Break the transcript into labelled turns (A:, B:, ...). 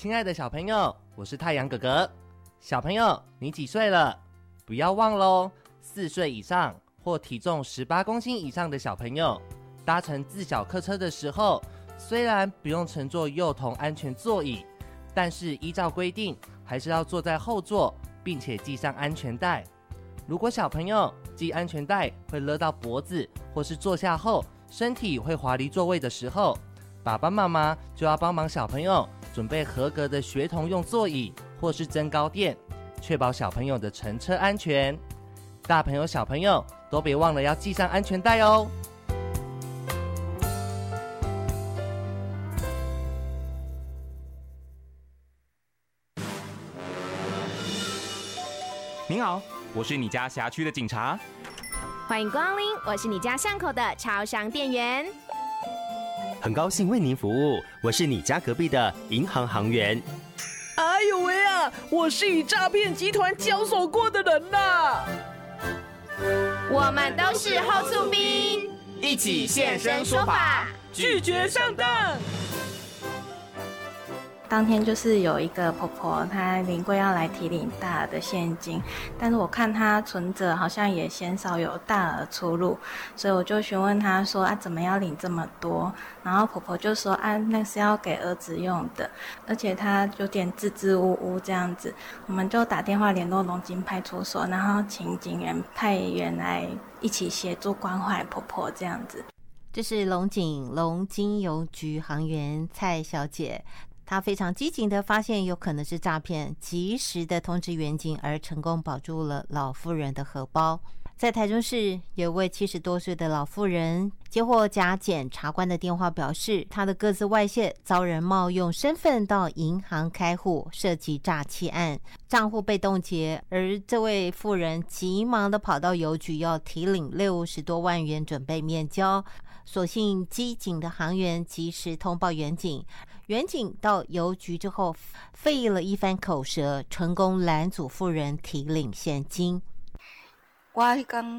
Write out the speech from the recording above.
A: 亲爱的小朋友，我是太阳哥哥。小朋友，你几岁了？不要忘咯，4岁以上或体重18公斤以上的小朋友，搭乘自小客车的时候，虽然不用乘坐幼童安全座椅，但是依照规定，还是要坐在后座，并且系上安全带。如果小朋友系安全带会勒到脖子，或是坐下后身体会滑离座位的时候，爸爸妈妈就要帮忙小朋友准备合格的学童用座椅或是增高垫，确保小朋友的乘车安全。大朋友小朋友都别忘了要系上安全带哦。
B: 您好，我是你家辖区的警察。
C: 欢迎光临，我是你家巷口的超商店员。
D: 很高兴为您服务，我是你家隔壁的银行行员。
E: 哎呦喂啊，我是与诈骗集团交手过的人啦。
C: 我们都是后厝兵，
B: 一起现身说法，
E: 拒绝上当。
F: 当天就是有一个婆婆，她临柜要来提领大额的现金，但是我看她存折好像也鲜少有大额出入，所以我就询问她说怎么要领这么多？然后婆婆就说那是要给儿子用的，而且她有点支支吾吾这样子，我们就打电话联络龙津派出所，然后请警员派员来一起协助关怀婆婆这样子。
G: 这是龙津邮局行员蔡小姐。他非常机警的发现有可能是诈骗，及时的通知员警，而成功保住了老妇人的荷包。在台中市，有位70多岁的老妇人接获假检察官的电话，表示她的个资外泄，遭人冒用身份到银行开户，涉及诈欺案，账户被冻结。而这位妇人急忙的跑到邮局要提领60多万元，准备面交。所幸机警的行员及时通报员警，员警到邮局之后费了一番口舌，成功拦阻妇人提领现金。
H: 我